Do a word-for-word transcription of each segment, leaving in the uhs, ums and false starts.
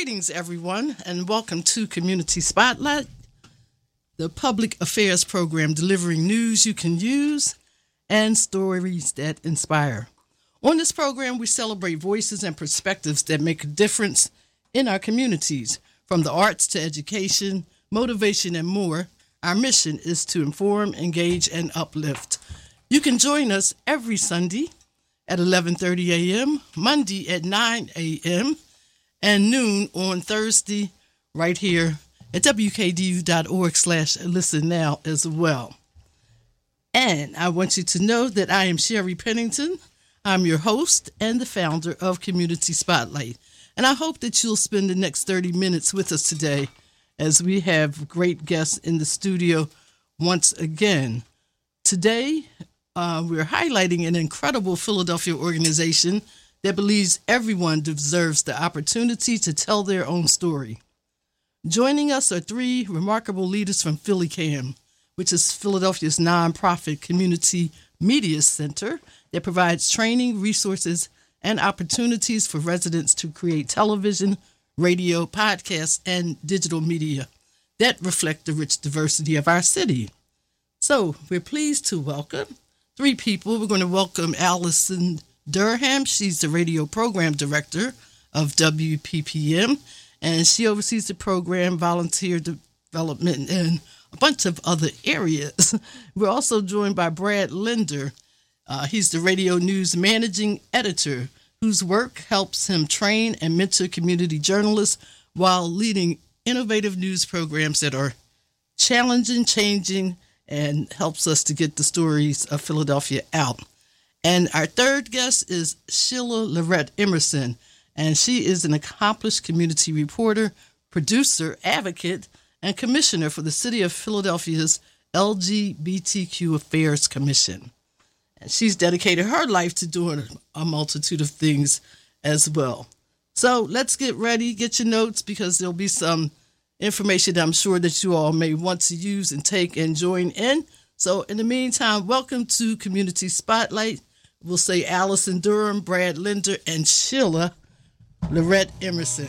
Greetings, everyone, and welcome to Community Spotlight, the public affairs program delivering news you can use and stories that inspire. On this program, we celebrate voices and perspectives that make a difference in our communities. From the arts to education, motivation, and more, our mission is to inform, engage, and uplift. You can join us every Sunday at eleven thirty a.m., Monday at nine a.m., and noon on Thursday right here at W K D U dot org slash listen now as well. And I want you to know that I am Sherry Pennington. I'm your host and the founder of Community Spotlight. And I hope that you'll spend the next thirty minutes with us today as we have great guests in the studio once again. Today, uh, we're highlighting an incredible Philadelphia organization that believes everyone deserves the opportunity to tell their own story. Joining us are three remarkable leaders from PhillyCam, which is Philadelphia's nonprofit community media center that provides training, resources, and opportunities for residents to create television, radio, podcasts, and digital media that reflect the rich diversity of our city. So we're pleased to welcome three people. We're going to welcome Allison Durham. She's the radio program director of W P P M, and she oversees the program, volunteer development, and a bunch of other areas. We're also joined by Brad Linder. Uh, he's the radio news managing editor, whose work helps him train and mentor community journalists while leading innovative news programs that are challenging, changing, and helps us to get the stories of Philadelphia out. And our third guest is Sheila Lorette Emerson, and she is an accomplished community reporter, producer, advocate, and commissioner for the City of Philadelphia's L G B T Q Affairs Commission. And she's dedicated her life to doing a multitude of things as well. So let's get ready, get your notes, because there'll be some information that I'm sure that you all may want to use and take and join in. So in the meantime, welcome to Community Spotlight. We'll say Allison Durham, Brad Linder, and Sheila Lorette Emerson.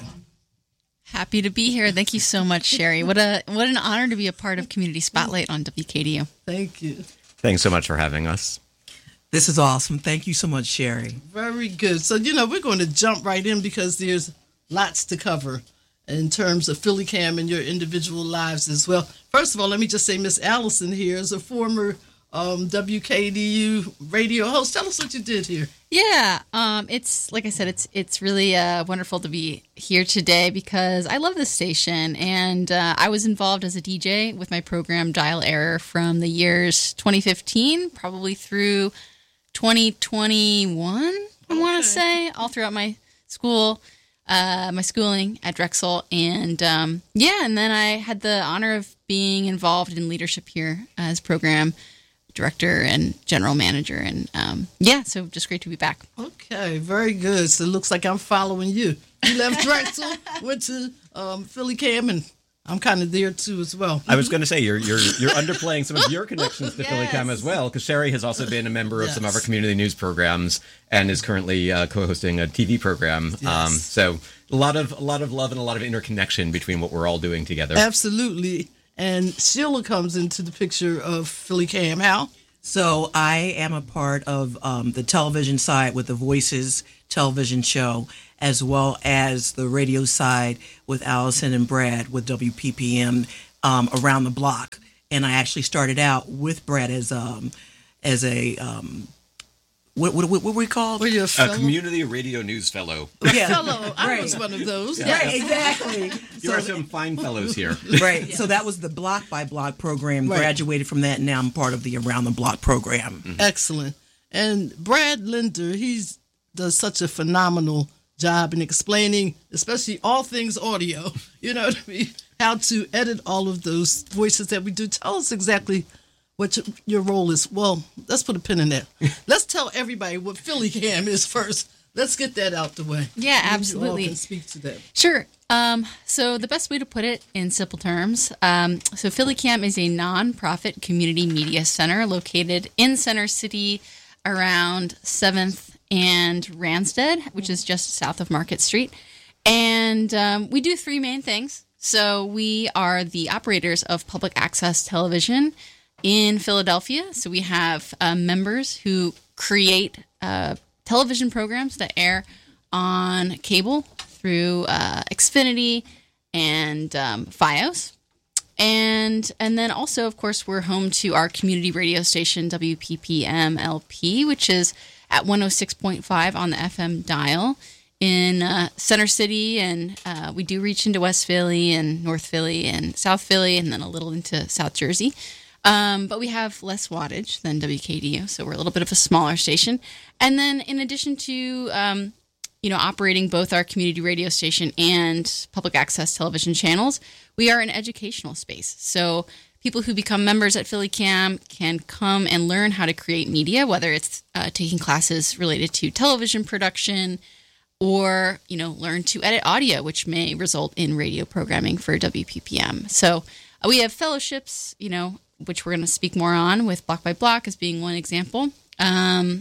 Happy to be here. Thank you so much, Sherry. What a what an honor to be a part of Community Spotlight on W K D U. Thank you. Thanks so much for having us. This is awesome. Thank you so much, Sherry. Very good. So, you know, we're going to jump right in because there's lots to cover in terms of PhillyCam and your individual lives as well. First of all, let me just say Miss Allison here is a former um, W K D U radio host. Tell us what you did here. Yeah, um, it's like I said, it's it's really uh, wonderful to be here today because I love this station, and uh, I was involved as a D J with my program Dial Error from the years twenty fifteen probably through twenty twenty-one. I Okay. want to say all throughout my school, uh, my schooling at Drexel, and um, yeah, and then I had the honor of being involved in leadership here as program director and general manager, and um, yeah, so just great to be back. Okay, very good. So it looks like I'm following you. You left Drexel, went to um, PhillyCam, and I'm kind of there too as well. I was going to say you're you're you're underplaying some of your connections to Yes. PhillyCam as well, because Sherry has also been a member of Yes. some of our community news programs and is currently uh, co-hosting a T V program. Yes. Um, so a lot of a lot of love and a lot of interconnection between what we're all doing together. Absolutely. And Sheila comes into the picture of PhillyCam. How? So I am a part of um, the television side with the Voices television show, as well as the radio side with Allison and Brad with W P P M um, around the block. And I actually started out with Brad as um as a um what what what were we called? Were you a A fellow? community radio news fellow. Yeah, fellow. I right. was one of those. Right, exactly. You are some fine fellows here. Right. So that was the block by block program. Right. Graduated from that, and now I'm part of the Around the Block program. Mm-hmm. Excellent. And Brad Linder, he does such a phenomenal job in explaining, especially all things audio, you know what I mean, how to edit all of those voices that we do. Tell us exactly what your, your role is. Well, let's put a pin in that. Let's tell everybody what PhillyCam is first. Let's get that out the way. Yeah, And absolutely. You all can speak to that. Sure. Um, so the best way to put it in simple terms, um, so PhillyCam is a nonprofit community media center located in Center City around seventh and Ransted, which is just south of Market Street. And um, we do three main things. So we are the operators of public access television in Philadelphia. So we have uh, members who create uh, television programs that air on cable through uh, Xfinity and um, Fios. And and then also, of course, we're home to our community radio station, W P P M L P, which is at one oh six point five on the F M dial in uh, Center City. And uh, we do reach into West Philly and North Philly and South Philly and then a little into South Jersey. Um, but we have less wattage than W K D U, so we're a little bit of a smaller station. And then in addition to, um, you know, operating both our community radio station and public access television channels, we are an educational space. So people who become members at PhillyCam can come and learn how to create media, whether it's uh, taking classes related to television production or, you know, learn to edit audio, which may result in radio programming for W P P M. So uh, we have fellowships, you know, which we're going to speak more on with Block by Block as being one example, um,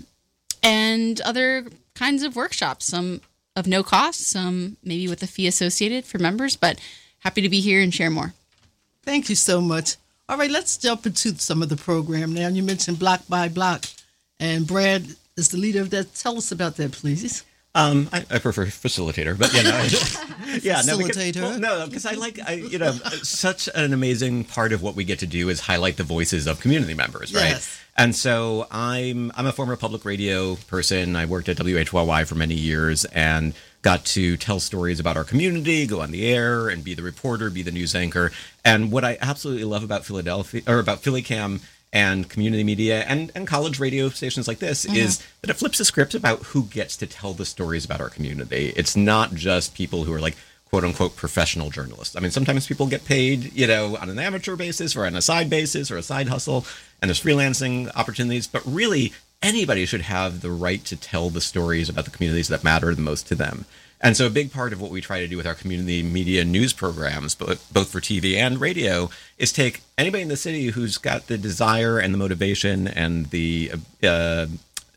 and other kinds of workshops, some of no cost, some maybe with a fee associated for members, but happy to be here and share more. Thank you so much. All right, let's jump into some of the program now. You mentioned Block by Block, and Brad is the leader of that. Tell us about that, please. Um, I, I prefer facilitator, but you know, yeah, no, because, Facilitator. well, no, because I like, I, you know, such an amazing part of what we get to do is highlight the voices of community members, right? Yes. And so I'm, I'm a former public radio person. I worked at W H Y Y for many years and got to tell stories about our community, go on the air, and be the reporter, be the news anchor. And what I absolutely love about Philadelphia or about PhillyCam and community media and, and college radio stations like this mm-hmm. is that it flips the script about who gets to tell the stories about our community. It's not just people who are like, quote unquote, professional journalists. I mean, sometimes people get paid, you know, on an amateur basis or on a side basis or a side hustle, and there's freelancing opportunities. But really, anybody should have the right to tell the stories about the communities that matter the most to them. And so a big part of what we try to do with our community media news programs, both, both for T V and radio, is take anybody in the city who's got the desire and the motivation and the uh,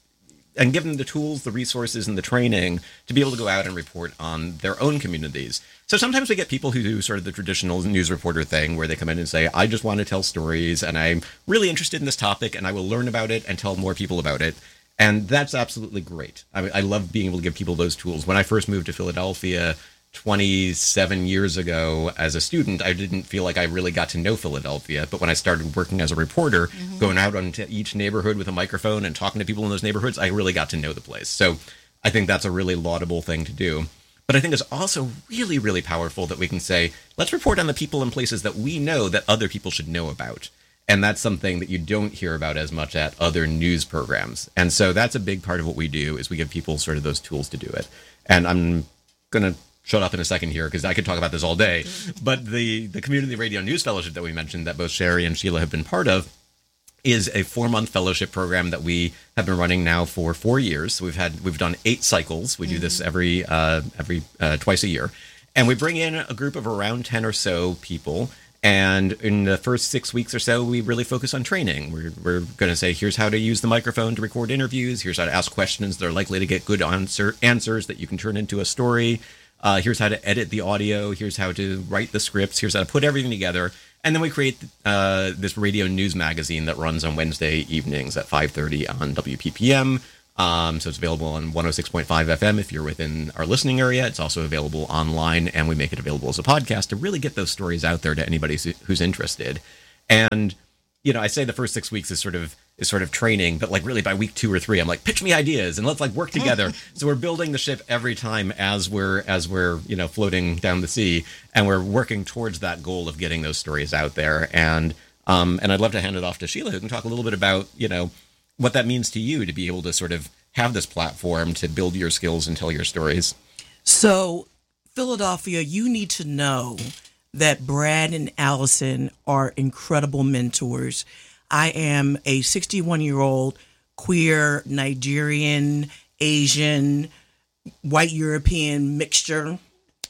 and give them the tools, the resources, and the training to be able to go out and report on their own communities. So sometimes we get people who do sort of the traditional news reporter thing where they come in and say, I just want to tell stories and I'm really interested in this topic and I will learn about it and tell more people about it. And that's absolutely great. I mean, I love being able to give people those tools. When I first moved to Philadelphia twenty-seven years ago as a student, I didn't feel like I really got to know Philadelphia. But when I started working as a reporter, mm-hmm. going out into each neighborhood with a microphone and talking to people in those neighborhoods, I really got to know the place. So I think that's a really laudable thing to do. But I think it's also really, really powerful that we can say, let's report on the people and places that we know that other people should know about. And that's something that you don't hear about as much at other news programs. And so that's a big part of what we do is we give people sort of those tools to do it. And I'm going to shut up in a second here because I could talk about this all day. But the, the Community Radio News Fellowship that we mentioned that both Sherry and Sheila have been part of is a four-month fellowship program that we have been running now for four years. So we've had we've done eight cycles. We mm-hmm. do this every uh, every uh, twice a year. And we bring in a group of around ten or so people. And in the first six weeks or so, we really focus on training. We're, we're going to say, here's how to use the microphone to record interviews. Here's how to ask questions that are likely to get good answer, answers that you can turn into a story. Uh, here's how to edit the audio. Here's how to write the scripts. Here's how to put everything together. And then we create uh, this radio news magazine that runs on Wednesday evenings at five thirty on W P P M. Um, so it's available on one oh six point five F M if you're within our listening area. It's also available online, and we make it available as a podcast to really get those stories out there to anybody who's interested. And, you know, I say the first six weeks is sort of is sort of training, but like really by week two or three, I'm like, pitch me ideas and let's like work together. So we're building the ship every time as we're as we're, you know, floating down the sea, and we're working towards that goal of getting those stories out there. And um, and I'd love to hand it off to Sheila, who can talk a little bit about, you know, what that means to you to be able to sort of have this platform to build your skills and tell your stories. So, Philadelphia, you need to know that Brad and Allison are incredible mentors. I am a sixty-one-year-old queer Nigerian, Asian, white European mixture,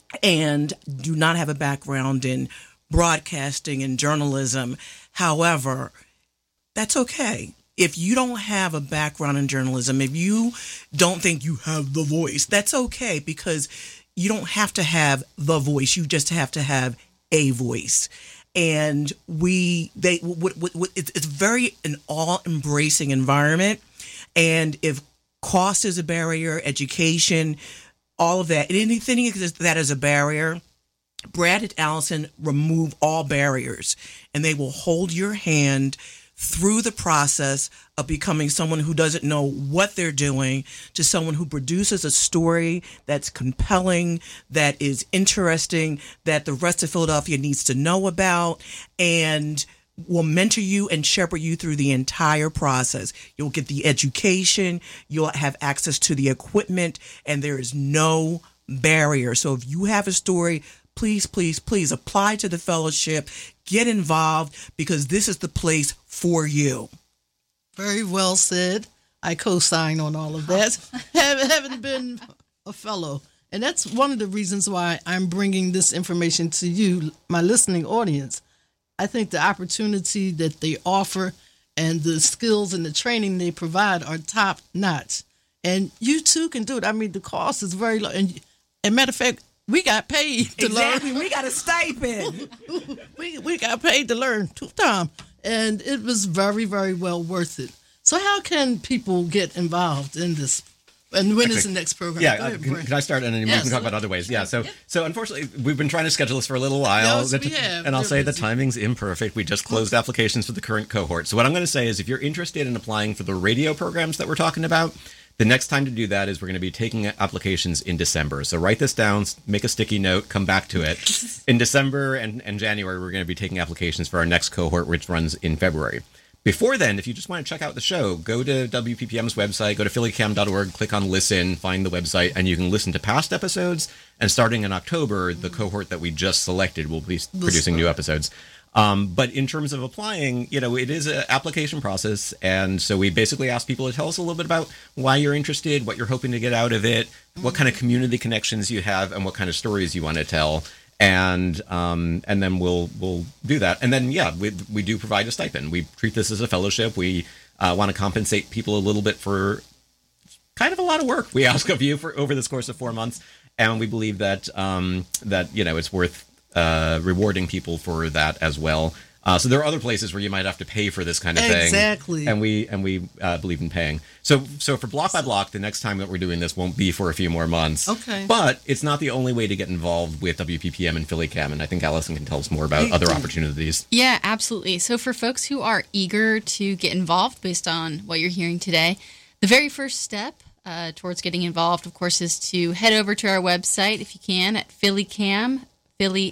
and do not have a background in broadcasting and journalism. However, that's okay. If you don't have a background in journalism, if you don't think you have the voice, that's okay, because you don't have to have the voice. You just have to have a voice. And we, they, what, what, what, it's, it's very an all-embracing environment. And if cost is a barrier, education, all of that, anything that is a barrier, Brad and Allison remove all barriers, and they will hold your hand through the process of becoming someone who doesn't know what they're doing to someone who produces a story that's compelling, that is interesting, that the rest of Philadelphia needs to know about, and will mentor you and shepherd you through the entire process. You'll get the education, you'll have access to the equipment, and there is no barrier. So if you have a story, please, please, please apply to the fellowship, get involved, because this is the place for you. Very well said. I co-sign on all of that. Having been a fellow. And that's one of the reasons why I'm bringing this information to you, my listening audience. I think the opportunity that they offer and the skills and the training they provide are top notch. And you too can do it. I mean, the cost is very low. And, and matter of fact, we got paid to exactly. learn. We got a stipend. we we got paid to learn two times. And it was very, very well worth it. So how can people get involved in this? And when is the next program? Yeah, ahead, can, can I start and then yes, we can talk about other ways? Yeah, so so unfortunately, we've been trying to schedule this for a little while. Yes, we have. And I'll We're say the busy. timing's imperfect. We just closed applications for the current cohort. So what I'm going to say is if you're interested in applying for the radio programs that we're talking about, the next time to do that is we're going to be taking applications in December. So write this down, make a sticky note, come back to it. In December and, and January, we're going to be taking applications for our next cohort, which runs in February. Before then, if you just want to check out the show, go to W P P M's website, go to philly cam dot org, click on listen, find the website, and you can listen to past episodes. And starting in October, the cohort that we just selected will be producing new episodes. Um, but in terms of applying, you know, it is an application process. And so we basically ask people to tell us a little bit about why you're interested, what you're hoping to get out of it, what kind of community connections you have, and what kind of stories you want to tell. And um, and then we'll we'll do that. And then, yeah, we, we do provide a stipend. We treat this as a fellowship. We uh, want to compensate people a little bit for kind of a lot of work we ask of you for over this course of four months. And we believe that, um, that you know, it's worth uh, rewarding people for that as well. Uh, so there are other places where you might have to pay for this kind of thing. Exactly. And we and we uh, believe in paying. So so for block by block, the next time that we're doing this won't be for a few more months. Okay. But it's not the only way to get involved with W P P M and Philly Cam. And I think Allison can tell us more about other opportunities. Yeah, absolutely. So for folks who are eager to get involved based on what you're hearing today, the very first step uh, towards getting involved, of course, is to head over to our website, if you can, at phillycam, philly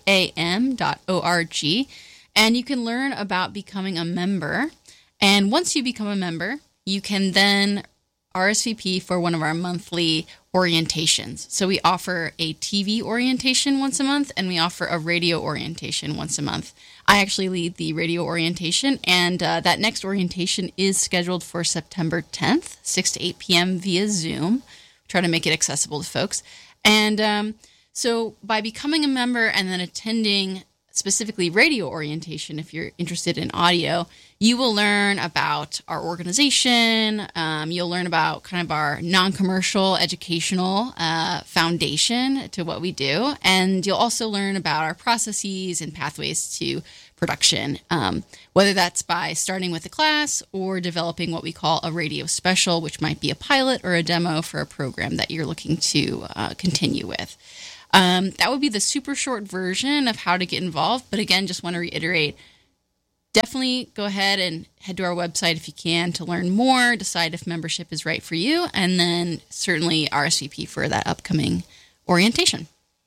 cam dot org. And you can learn about becoming a member. And once you become a member, you can then R S V P for one of our monthly orientations. So we offer a T V orientation once a month, and we offer a radio orientation once a month. I actually lead the radio orientation, and uh, that next orientation is scheduled for September tenth, six to eight p.m. via Zoom. Try to make it accessible to folks. And um, so by becoming a member and then attending specifically radio orientation, if you're interested in audio, you will learn about our organization. Um, you'll learn about kind of our non-commercial educational uh, foundation to what we do. And you'll also learn about our processes and pathways to production, um, whether that's by starting with a class or developing what we call a radio special, which might be a pilot or a demo for a program that you're looking to uh, continue with. Um, that would be the super short version of how to get involved. But again, just want to reiterate, definitely go ahead and head to our website if you can to learn more, decide if membership is right for you, and then certainly R S V P for that upcoming orientation.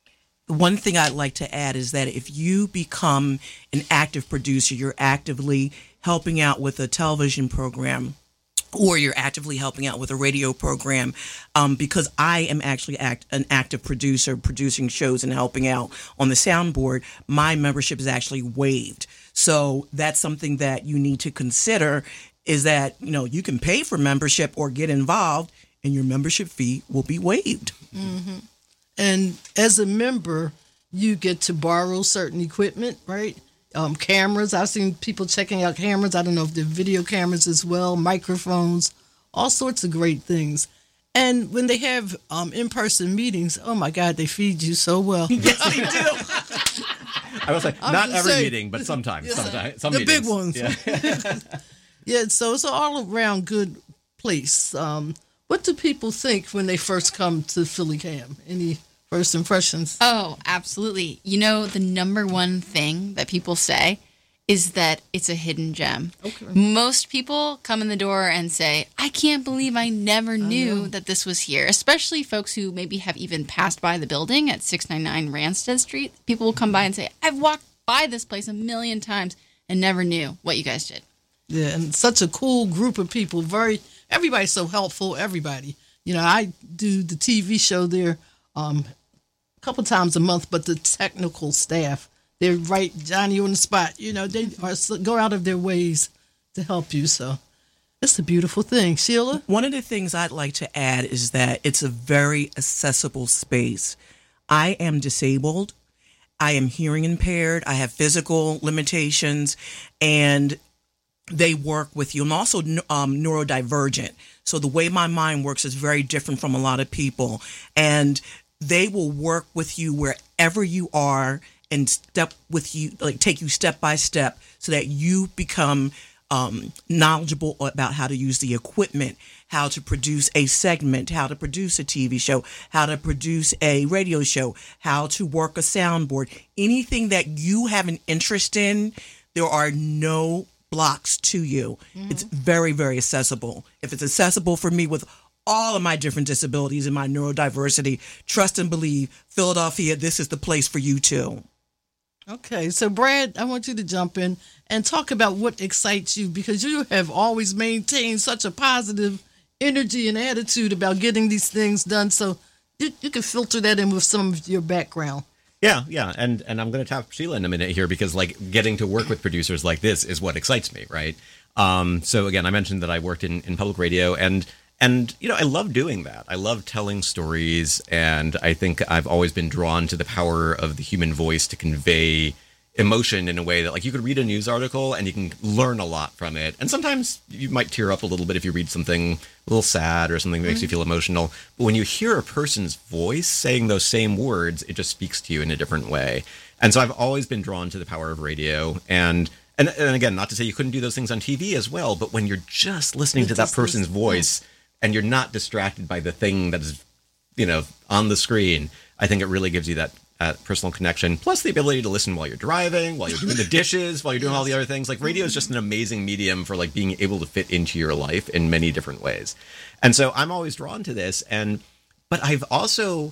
One thing I'd like to add is that if you become an active producer, you're actively helping out with a television program, or you're actively helping out with a radio program, um, because I am actually act, an active producer, producing shows and helping out on the soundboard, my membership is actually waived. So that's something that you need to consider, is that, you know, you can pay for membership or get involved and your membership fee will be waived. Mm-hmm. And as a member, you get to borrow certain equipment, right? Um, cameras. I've seen people checking out cameras. I don't know if they're video cameras as well, microphones, all sorts of great things. And when they have um, in-person meetings, oh my God, they feed you so well. Yes, they do. I will say, I'm not just every saying, meeting, but sometimes. yes, sometimes some the meetings. big ones. Yeah. Yeah, so it's an all-around good place. Um, what do people think when they first come to Philly Cam? Any first impressions? Oh, absolutely. You know, the number one thing that people say is that it's a hidden gem. Okay. Most people come in the door and say, I can't believe I never knew that this was here, especially folks who maybe have even passed by the building at six ninety-nine Ranstead Street. People will come by and say, I've walked by this place a million times and never knew what you guys did. Yeah, and such a cool group of people. Very, everybody's so helpful. Everybody, you know, I do the T V show there um, a couple times a month, but the technical staff, they're right, Johnny on the spot. You know, they are go out of their ways to help you. So it's a beautiful thing, Sheila. One of the things I'd like to add is that it's a very accessible space. I am disabled. I am hearing impaired. I have physical limitations, and they work with you. I'm also um, neurodivergent. So the way my mind works is very different from a lot of people. And they will work with you wherever you are and step with you, like take you step by step so that you become um, knowledgeable about how to use the equipment, how to produce a segment, how to produce a T V show, how to produce a radio show, how to work a soundboard. Anything that you have an interest in, there are no blocks to you. Mm-hmm. It's very, very accessible. If it's accessible for me with all of my different disabilities and my neurodiversity, trust and believe, Philadelphia, this is the place for you too. Okay, so Brad, I want you to jump in and talk about what excites you, because you have always maintained such a positive energy and attitude about getting these things done. So you, you can filter that in with some of your background. Yeah, yeah, and and I'm going to tap Sheila in a minute here, because like getting to work with producers like this is what excites me, right? Um, so again, I mentioned that I worked in, in public radio, and and you know I love doing that. I love telling stories, and I think I've always been drawn to the power of the human voice to convey emotion in a way that, like, you could read a news article and you can learn a lot from it. And sometimes you might tear up a little bit if you read something a little sad or something that makes mm-hmm. you feel emotional. But when you hear a person's voice saying those same words, it just speaks to you in a different way. And so I've always been drawn to the power of radio. And and, and again, not to say you couldn't do those things on T V as well, but when you're just listening you're to that person's listening. voice and you're not distracted by the thing that is, you know, on the screen, I think it really gives you that Uh, personal connection, plus the ability to listen while you're driving, while you're doing the dishes, while you're doing all the other things. Like, radio is just an amazing medium for like being able to fit into your life in many different ways. And so I'm always drawn to this. And but I've also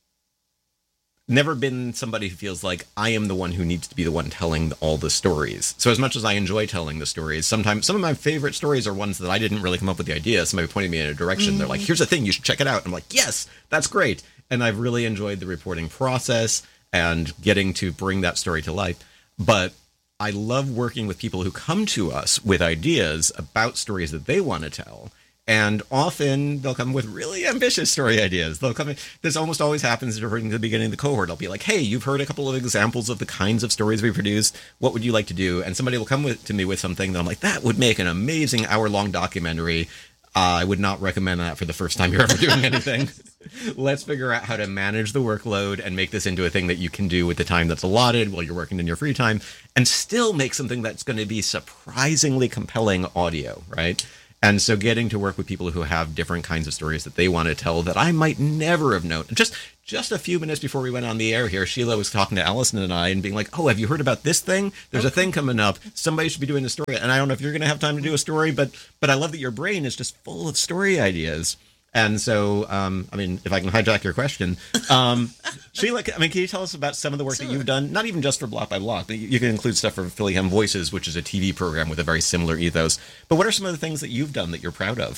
never been somebody who feels like I am the one who needs to be the one telling all the stories. So as much as I enjoy telling the stories, sometimes some of my favorite stories are ones that I didn't really come up with the idea. Somebody pointed me in a direction. Mm-hmm. They're like, here's a thing, you should check it out. I'm like, yes, that's great. And I've really enjoyed the reporting process and getting to bring that story to life. But I love working with people who come to us with ideas about stories that they want to tell. And often they'll come with really ambitious story ideas. They'll come in, this almost always happens during the beginning of the cohort. I'll be like, hey, you've heard a couple of examples of the kinds of stories we produce. What would you like to do? And somebody will come with, to me with something that I'm like, that would make an amazing hour-long documentary. Uh, I would not recommend that for the first time you're ever doing anything. Let's figure out how to manage the workload and make this into a thing that you can do with the time that's allotted while you're working in your free time, and still make something that's going to be surprisingly compelling audio, right? And so getting to work with people who have different kinds of stories that they want to tell that I might never have known. Just just a few minutes before we went on the air here, Sheila was talking to Allison and I and being like, oh, have you heard about this thing? There's okay. a thing coming up. Somebody should be doing a story. And I don't know if you're going to have time to do a story, but but I love that your brain is just full of story ideas. And so, um, I mean, if I can hijack your question, um, Sheila, I mean, can you tell us about some of the work sure. that you've done? Not even just for Block by Block, but you can include stuff for Philly Cam Voices, which is a T V program with a very similar ethos. But what are some of the things that you've done that you're proud of?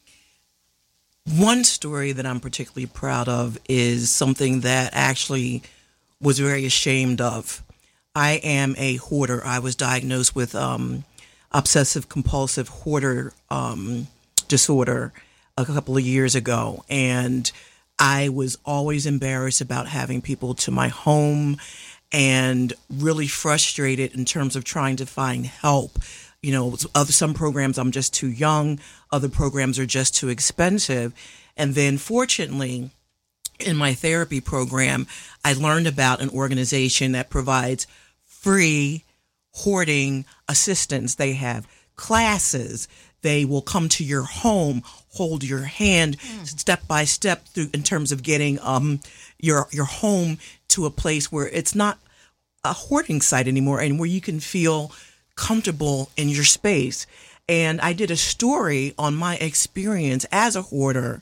One story that I'm particularly proud of is something that actually was very ashamed of. I am a hoarder. I was diagnosed with um, obsessive compulsive hoarder um, disorder a couple of years ago, and I was always embarrassed about having people to my home and really frustrated in terms of trying to find help. You know, other some programs I'm just too young, other programs are just too expensive. And then fortunately, in my therapy program, I learned about an organization that provides free hoarding assistance. They have classes. They will come to your home, hold your hand mm. step by step through in terms of getting um your your home to a place where it's not a hoarding site anymore and where you can feel comfortable in your space. And I did a story on my experience as a hoarder,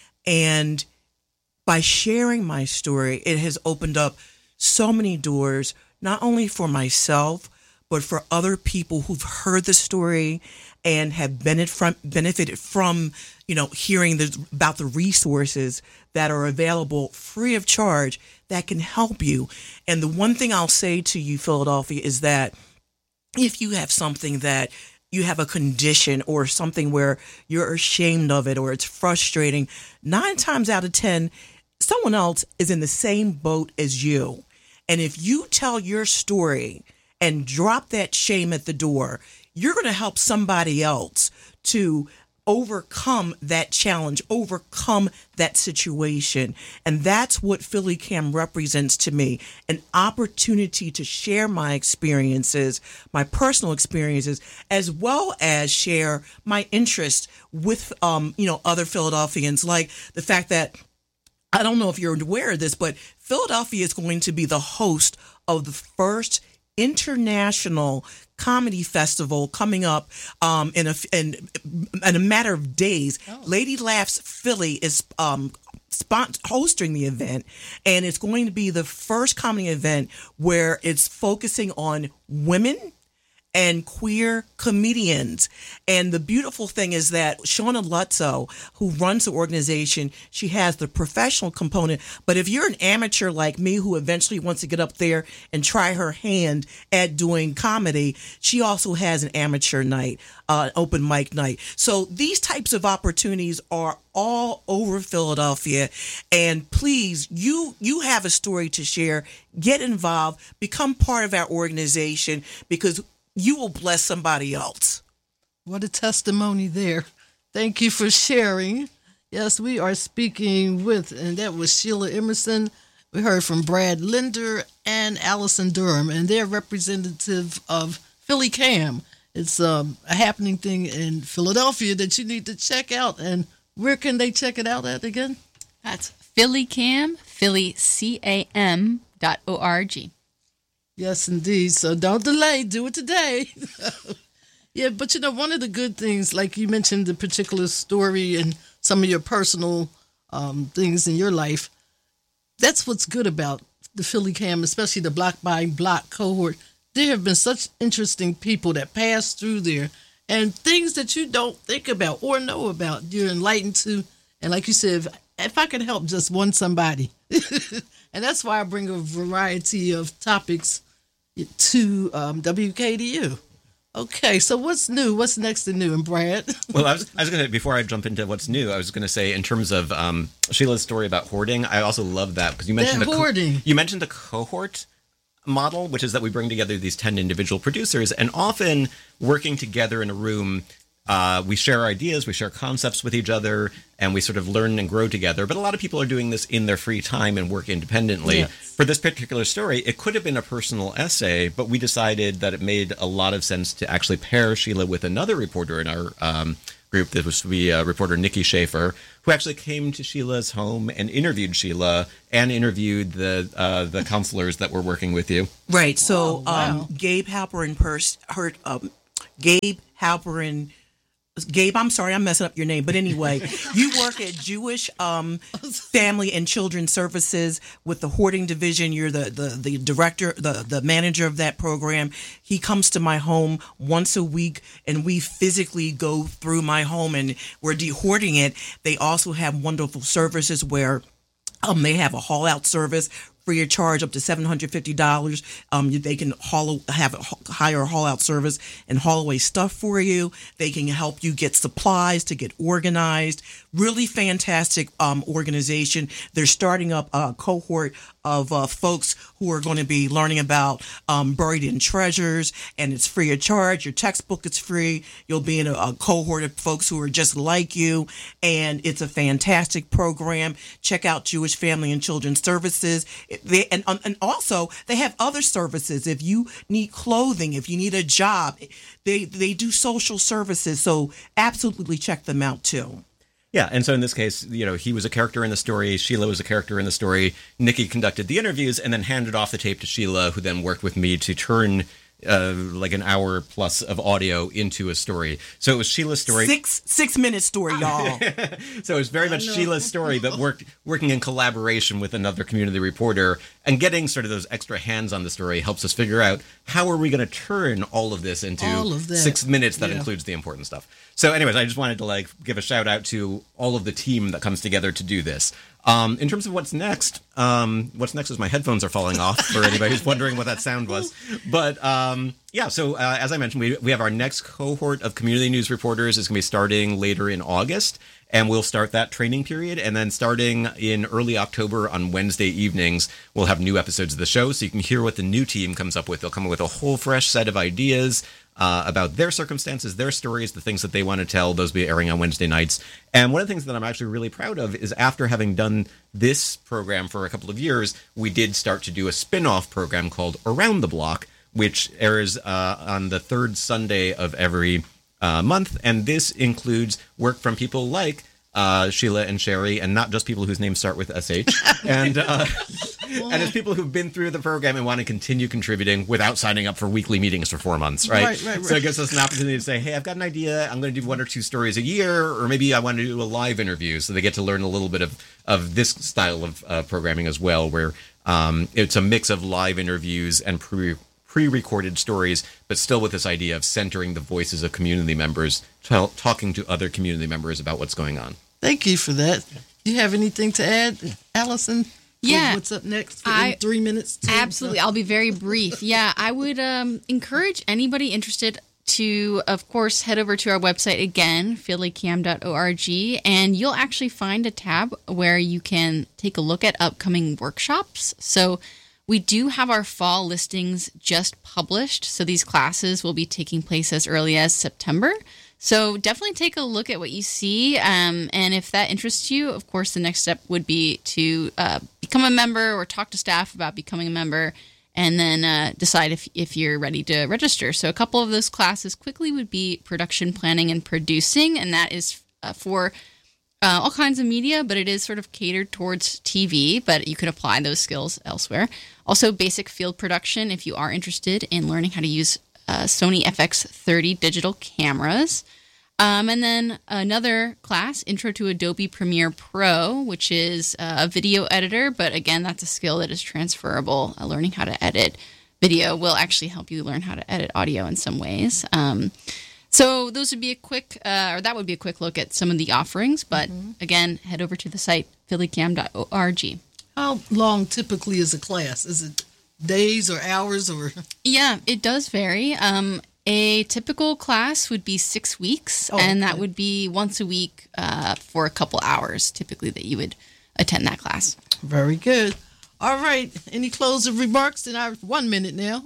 and by sharing my story, it has opened up so many doors, not only for myself, but for other people who've heard the story and have benefit from, benefited from, you know, hearing the, about the resources that are available free of charge that can help you. And the one thing I'll say to you, Philadelphia, is that if you have something that you have a condition or something where you're ashamed of it or it's frustrating, nine times out of ten, someone else is in the same boat as you. And if you tell your story and drop that shame at the door, you're going to help somebody else to overcome that challenge, overcome that situation. And that's what Philly Cam represents to me, an opportunity to share my experiences, my personal experiences, as well as share my interest with, um, you know, other Philadelphians, like the fact that, I don't know if you're aware of this, but Philadelphia is going to be the host of the first international comedy festival coming up um, in a in, in a matter of days. Oh. Lady Laughs Philly is um, spont- hosting the event, and it's going to be the first comedy event where it's focusing on women and queer comedians. And the beautiful thing is that Shauna Lutzo, who runs the organization, she has the professional component. But if you're an amateur like me who eventually wants to get up there and try her hand at doing comedy, she also has an amateur night, uh, open mic night. So these types of opportunities are all over Philadelphia. And please, you you have a story to share. Get involved. Become part of our organization, because you will bless somebody else. What a testimony there. Thank you for sharing. Yes, we are speaking with, and that was Sheila Emerson. We heard from Brad Linder and Allison Durham, and they're representative of Philly Cam. It's um, a happening thing in Philadelphia that you need to check out. And where can they check it out at again? That's Philly Cam, Philly C A M dot O R G. Yes, indeed. So don't delay. Do it today. Yeah, but you know, one of the good things, like you mentioned the particular story and some of your personal um, things in your life, that's what's good about the Philly Cam, especially the block by block cohort. There have been such interesting people that pass through there, and things that you don't think about or know about, you're enlightened to. And like you said, if, if I could help just one somebody, and that's why I bring a variety of topics to um, W K D U. Okay, so what's new? What's next and new? And Brad? Well, I was, I was going to, before I jump into what's new, I was going to say, in terms of um, Sheila's story about hoarding, I also love that, because you mentioned that the hoarding. Co- you mentioned the cohort model, which is that we bring together these ten individual producers, and often working together in a room, uh, we share ideas, we share concepts with each other, and we sort of learn and grow together. But a lot of people are doing this in their free time and work independently. Yes. For this particular story, it could have been a personal essay, but we decided that it made a lot of sense to actually pair Sheila with another reporter in our um, group. That was to be uh, reporter Nikki Schaefer, who actually came to Sheila's home and interviewed Sheila and interviewed the uh, the counselors that were working with you. Right. So oh, wow. um, Gabe Halperin, pers- heard, um, Gabe Halperin, Gabe, I'm sorry, I'm messing up your name. But anyway, you work at Jewish um, Family and Children's Services with the hoarding division. You're the, the, the director, the, the manager of that program. He comes to my home once a week, and we physically go through my home, and we're de-hoarding it. They also have wonderful services where um, they have a haul-out service free of charge, up to seven hundred fifty dollars. Um, they can haul, have a higher haul-out service and haul away stuff for you. They can help you get supplies to get organized. Really fantastic um, organization. They're starting up a cohort of uh, folks who are going to be learning about um, buried in treasures, and it's free of charge. Your textbook is free. You'll be in a, a cohort of folks who are just like you, and it's a fantastic program. Check out Jewish Family and Children's Services. It- They, and, um, and also, they have other services. If you need clothing, if you need a job, they, they do social services. So absolutely check them out, too. Yeah, and so in this case, you know, he was a character in the story, Sheila was a character in the story, Nikki conducted the interviews and then handed off the tape to Sheila, who then worked with me to turn uh, like an hour plus of audio into a story. So it was Sheila's story. Six six minute story, y'all. So it was very much Sheila's story, but worked working in collaboration with another community reporter, and getting sort of those extra hands on the story helps us figure out how are we going to turn all of this into All of that. six minutes that Yeah. includes the important stuff. So anyways, I just wanted to like give a shout out to all of the team that comes together to do this. Um, in terms of what's next, um, what's next is my headphones are falling off for anybody who's wondering what that sound was. But um, yeah, so uh, as I mentioned, we, we have our next cohort of community news reporters is going to be starting later in August. And we'll start that training period. And then starting in early October on Wednesday evenings, we'll have new episodes of the show. So you can hear what the new team comes up with. They'll come up with a whole fresh set of ideas uh, about their circumstances, their stories, the things that they want to tell. Those will be airing on Wednesday nights. And one of the things that I'm actually really proud of is after having done this program for a couple of years, we did start to do a spin-off program called Around the Block, which airs uh, on the third Sunday of every Uh, month, and this includes work from people like uh, Sheila and Sherry, and not just people whose names start with S H, and uh, and it's people who've been through the program and want to continue contributing without signing up for weekly meetings for four months, right? Right, right, right. So it gives us an opportunity to say, hey, I've got an idea, I'm going to do one or two stories a year, or maybe I want to do a live interview, so they get to learn a little bit of, of this style of uh, programming as well, where um, it's a mix of live interviews and pre pre-recorded stories, but still with this idea of centering the voices of community members, t- talking to other community members about what's going on. Thank you for that. Do you have anything to add, Allison? Yeah. What's up next? For I- three minutes. too? Absolutely. I'll be very brief. Yeah, I would um, encourage anybody interested to, of course, head over to our website again, philly cam dot org, and you'll actually find a tab where you can take a look at upcoming workshops. So we do have our fall listings just published, so these classes will be taking place as early as September. So definitely take a look at what you see, um, and if that interests you, of course, the next step would be to uh, become a member or talk to staff about becoming a member, and then uh, decide if, if you're ready to register. So a couple of those classes quickly would be production planning and producing, and that is uh, for Uh, all kinds of media, but it is sort of catered towards T V, but you could apply those skills elsewhere. Also, basic field production if you are interested in learning how to use uh, Sony F X thirty digital cameras. Um, and then another class, Intro to Adobe Premiere Pro, which is uh, a video editor, but again, that's a skill that is transferable. Uh, learning how to edit video will actually help you learn how to edit audio in some ways. Um, So those would be a quick, uh, or that would be a quick look at some of the offerings. But again, head over to the site, philly cam dot org. How long typically is a class? Is it days or hours or? Yeah, it does vary. Um, a typical class would be six weeks, Oh, and that okay. would be once a week uh, for a couple hours, typically, that you would attend that class. Very good. All right. Any closing remarks? In our one minute now.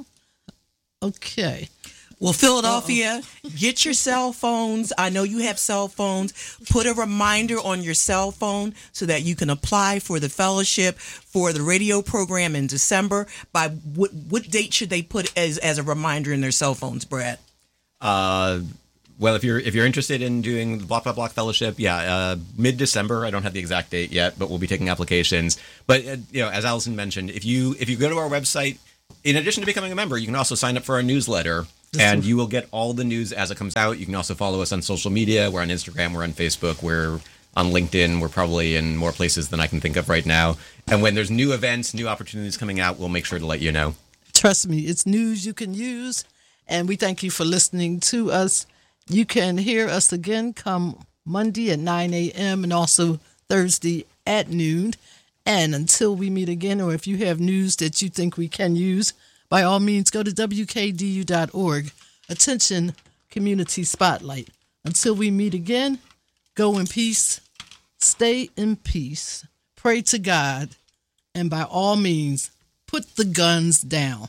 Okay. Well, Philadelphia, get your cell phones. I know you have cell phones. Put a reminder on your cell phone so that you can apply for the fellowship for the radio program in December. By what what date should they put as as a reminder in their cell phones, Brad? Uh, well, if you're if you're interested in doing the Block by Block Fellowship, yeah, uh, mid-December. I don't have the exact date yet, but we'll be taking applications. But uh, you know, as Allison mentioned, if you if you go to our website, in addition to becoming a member, you can also sign up for our newsletter. And you will get all the news as it comes out. You can also follow us on social media. We're on Instagram. We're on Facebook. We're on LinkedIn. We're probably in more places than I can think of right now. And when there's new events, new opportunities coming out, we'll make sure to let you know. Trust me, it's news you can use. And we thank you for listening to us. You can hear us again come Monday at nine a.m. and also Thursday at noon. And until we meet again, or if you have news that you think we can use, by all means, go to w k d u dot org. Attention, Community Spotlight. Until we meet again, go in peace, stay in peace, pray to God, And by all means, put the guns down.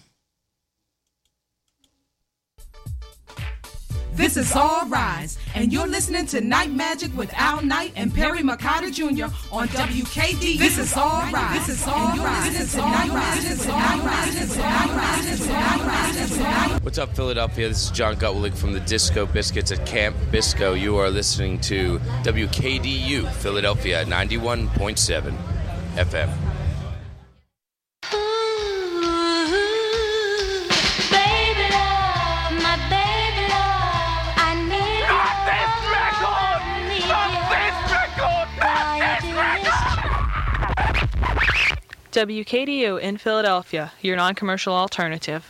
This is All Rise, and you're listening to Night Magic with Al Knight and Perry Mercado Junior on W K D U. This is All Rise. This is All Rise. This is All Rise. This is All Rise. This is All Rise. This is All Rise. This is All Rise. What's up, Philadelphia? This is John Gutwillig from the Disco Biscuits at Camp Bisco. You are listening to W K D U Philadelphia ninety-one point seven F M. W K D U in Philadelphia, your non-commercial alternative.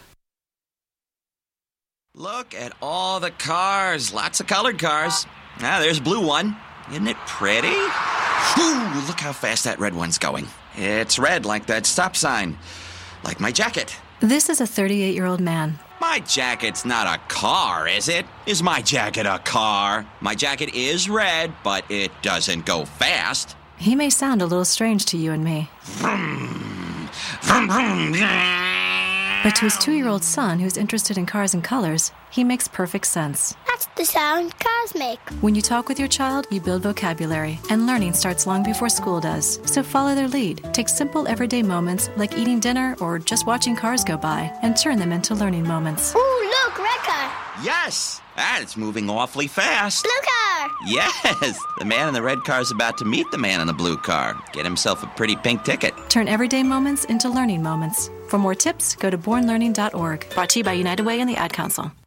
Look at all the cars. Lots of colored cars. Ah, there's a blue one. Isn't it pretty? Whew, look how fast that red one's going. It's red like that stop sign. Like my jacket. This is a thirty-eight-year-old man. My jacket's not a car, is it? Is my jacket a car? My jacket is red, but it doesn't go fast. He may sound a little strange to you and me. Vroom, vroom, vroom, yeah. But to his two-year-old son who's interested in cars and colors, he makes perfect sense. That's the sound cars make. When you talk with your child, you build vocabulary, and learning starts long before school does. So follow their lead. Take simple everyday moments like eating dinner or just watching cars go by and turn them into learning moments. Ooh, look, red car. Yes, and it's moving awfully fast. Blue car. Yes, the man in the red car's about to meet the man in the blue car. Get himself a pretty pink ticket. Turn everyday moments into learning moments. For more tips, go to born learning dot org. Brought to you by United Way and the Ad Council.